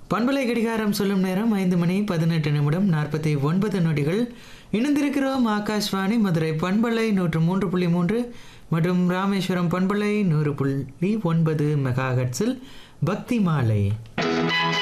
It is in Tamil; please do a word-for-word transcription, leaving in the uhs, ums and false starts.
பண்பலை கடிகாரம் சொல்லும் நேரம் ஐந்து மணி பதினெட்டு நிமிடம் நாற்பத்தி ஒன்பது நொடிகள். இணைந்திருக்கிறோம் ஆகாஷ்வாணி மதுரை பண்பலை நூற்று மூன்று புள்ளி மூன்று மற்றும் ராமேஸ்வரம் பண்பலை நூறு புள்ளி ஒன்பது மெகாஹெர்ட்ஸில் பக்தி மாலை.